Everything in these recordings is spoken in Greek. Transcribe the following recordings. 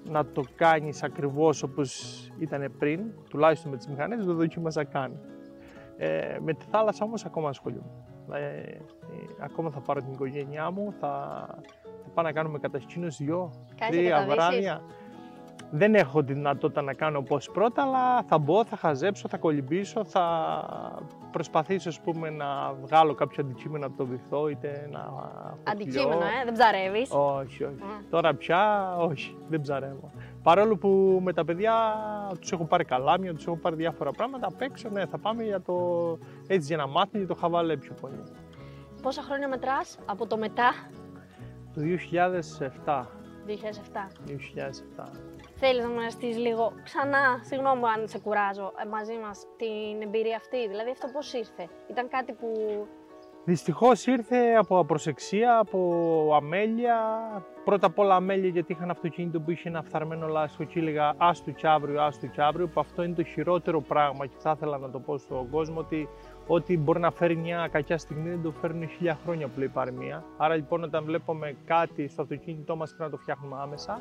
να το κάνεις ακριβώς όπως ήταν πριν, τουλάχιστον με τις μηχανές, δεν το δοκίμασα καν. Με τη θάλασσα όμως ακόμα ασχολούμαι. Ακόμα θα πάρω την οικογένειά μου, θα πάω να κάνουμε κατασκήνωση 2-3 βράδια. Δεν έχω τη δυνατότητα να κάνω όπως πρώτα, αλλά θα μπω, θα χαζέψω, θα κολυμπήσω, θα προσπαθήσω ας πούμε, να βγάλω κάποιο αντικείμενο από το βυθό, είτε να... Αντικείμενο, δεν ψαρεύεις. Όχι. Τώρα πια όχι, δεν ψαρεύω. Παρόλο που με τα παιδιά τους έχω πάρει καλάμια, τους έχω πάρει διάφορα πράγματα, απ' έξω ναι, θα πάμε έτσι για να μάθουν για το χαβαλέ πιο πολύ. Πόσα χρόνια μετράς από το μετά? Το 2007. 2007. Θέλεις να μοιραστείς λίγο ξανά, συγγνώμη αν σε κουράζω, μαζί μας την εμπειρία αυτή, δηλαδή αυτό πώς ήρθε? Ήταν κάτι που... Δυστυχώς ήρθε από απροσεξία, από αμέλεια. Πρώτα απ' όλα αμέλεια γιατί είχα ένα αυτοκίνητο που είχε ένα φθαρμένο λάστιχο και έλεγα άστου κι αύριο, που αυτό είναι το χειρότερο πράγμα και θα ήθελα να το πω στον κόσμο ότι μπορεί να φέρει μια κακιά στιγμή δεν το φέρνουν 1000 χρόνια που λέει η παροιμία. Άρα λοιπόν όταν βλέπουμε κάτι στο αυτοκίνητό μας πρέπει να το φτιάχνουμε άμεσα.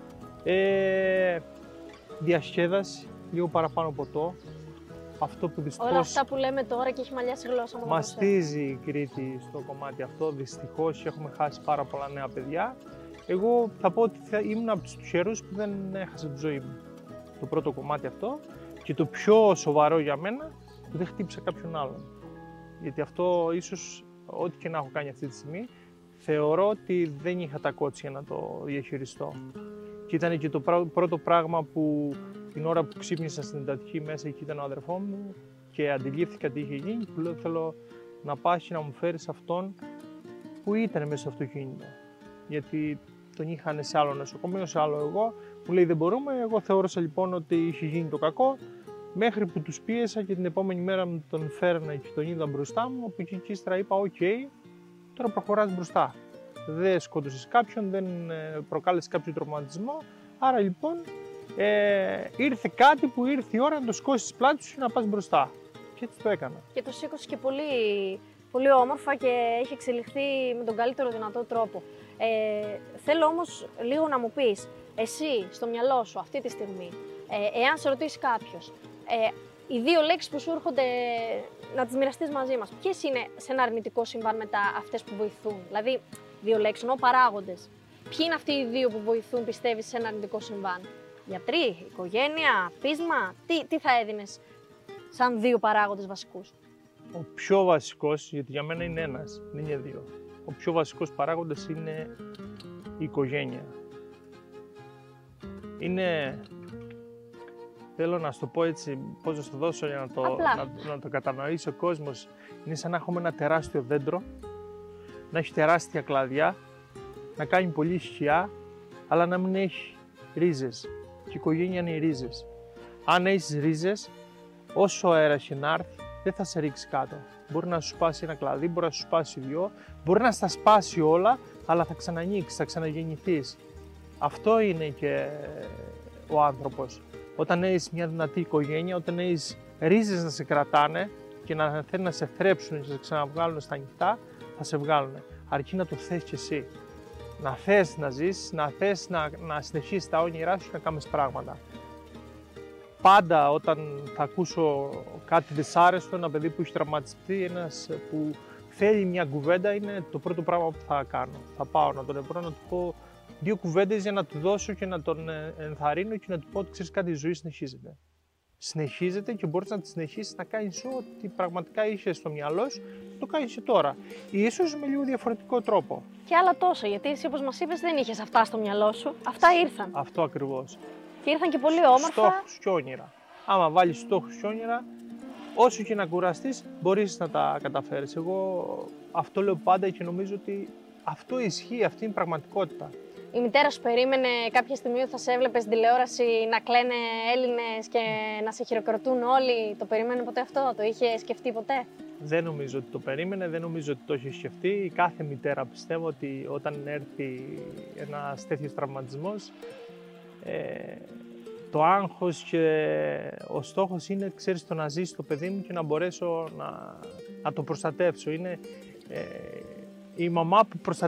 Διασκέδαση, λίγο παραπάνω ποτό. Αυτό που δυστυχώς... Όλα αυτά που λέμε τώρα και έχει μαλλιάσει η γλώσσα μου. Μαστίζει η Κρήτη στο κομμάτι αυτό, δυστυχώς έχουμε χάσει πάρα πολλά νέα παιδιά. Εγώ θα πω ότι ήμουν από τους τυχερούς που δεν έχασα τη ζωή μου. Το πρώτο κομμάτι αυτό και το πιο σοβαρό για μένα που δεν χτύπησα κάποιον άλλον. Γιατί αυτό ίσως, ό,τι και να έχω κάνει αυτή τη στιγμή, θεωρώ ότι δεν είχα τα κότσια να το διαχειριστώ. Και ήταν και το πρώτο πράγμα που την ώρα που ξύπνησα στην εντατική μέσα εκεί ήταν ο αδερφό μου και αντιλήφθηκα τι είχε γίνει και λέω θέλω να πας να μου φέρεις αυτόν που ήταν μέσα στο αυτοκίνητο. Γιατί τον είχαν σε άλλο νοσοκομείο, σε άλλο εγώ. Μου λέει δεν μπορούμε, εγώ θεώρησα λοιπόν ότι είχε γίνει το κακό μέχρι που τους πίεσα και την επόμενη μέρα μου τον φέρνα και τον είδα μπροστά μου. Από εκεί και ύστερα είπα οκ, τώρα προχωράς μπροστά. Δεν σκότωσες κάποιον, δεν προκάλεσες κάποιο τραυματισμό. Άρα λοιπόν ήρθε κάτι που ήρθε η ώρα να το σκώσεις πλάτη σου και να πας μπροστά. Και έτσι το έκανα. Και το σήκωσες και πολύ όμορφα και έχει εξελιχθεί με τον καλύτερο δυνατό τρόπο. Θέλω όμως λίγο να μου πεις, εσύ στο μυαλό σου αυτή τη στιγμή, εάν σε ρωτήσει κάποιος, οι δύο λέξεις που σου έρχονται να τις μοιραστείς μαζί μας, ποιες είναι σε ένα αρνητικό συμβάν μετά αυτές που βοηθούν? Δηλαδή, δύο λέξεις, εννοώ παράγοντες. Ποιοι είναι αυτοί οι δύο που βοηθούν, πιστεύεις, σε ένα αρνητικό συμβάν? Γιατροί, οικογένεια, πείσμα, τι θα έδινες σαν δύο παράγοντες βασικούς? Ο πιο βασικός, γιατί για μένα είναι ένας, δεν είναι δύο. Ο πιο βασικός παράγοντας είναι η οικογένεια. Είναι, θέλω να σου το πω έτσι, πώς να σου το δώσω για να το κατανοήσει ο κόσμος. Είναι σαν να έχουμε ένα τεράστιο δέντρο, να έχει τεράστια κλαδιά, να κάνει πολύ σκιά, αλλά να μην έχει ρίζες. Και η οικογένεια είναι οι ρίζες. Αν έχεις ρίζες, όσο αέρας και να έρθει, δεν θα σε ρίξει κάτω. Μπορεί να σου σπάσει ένα κλαδί, μπορεί να σου σπάσει δυο, μπορεί να στα σπάσει όλα, αλλά θα ξανανοίξει, θα ξαναγεννηθείς. Αυτό είναι και ο άνθρωπος. Όταν έχεις μια δυνατή οικογένεια, όταν έχεις ρίζες να σε κρατάνε και να θέλουν να σε θρέψουν και να σε ξαναβγάλουν στα ανοιχτά, θα σε βγάλουν. Αρκεί να το θες κι εσύ. Να θες να ζήσεις, να θες να συνεχίσεις τα όνειρά σου και να κάνεις πράγματα. Πάντα όταν θα ακούσω κάτι δυσάρεστο, ένα παιδί που έχει τραυματιστεί, ένας που θέλει μια κουβέντα, είναι το πρώτο πράγμα που θα κάνω. Θα πάω να τον ευρώ, να του πω δύο κουβέντες για να του δώσω και να τον ενθαρρύνω και να του πω ότι ξέρεις κάτι, η ζωή συνεχίζεται. Συνεχίζεται και μπορείς να τη συνεχίσεις να κάνεις ό,τι πραγματικά είχες στο μυαλό σου, το κάνεις και τώρα. Ίσως με λίγο διαφορετικό τρόπο. Και άλλα τόσα, γιατί εσύ όπως μας είπες δεν είχες αυτά στο μυαλό σου, αυτά ήρθαν. Αυτό ακριβώς. Και ήρθαν και πολύ όμορφα. Στόχους και όνειρα. Άμα βάλεις στόχους και όνειρα, όσο και να κουραστείς, μπορείς να τα καταφέρεις. Εγώ αυτό λέω πάντα και νομίζω ότι αυτό ισχύει, αυτή είναι η πραγματικότητα. Η μητέρα σου περίμενε κάποια στιγμή ότι θα σε έβλεπε στην τηλεόραση να κλαίνε Έλληνες και να σε χειροκροτούν όλοι? Το περίμενε ποτέ αυτό, το είχε σκεφτεί ποτέ? Δεν νομίζω ότι το περίμενε, δεν νομίζω ότι το είχε σκεφτεί. Κάθε μητέρα πιστεύω ότι όταν έρθει ένας τέτοιος τραυματισμός, το άγχος και ο στόχος είναι, ξέρεις, το να ζήσει το παιδί μου και να μπορέσω να το προστατεύσω. Είναι η μαμά που προστατεύει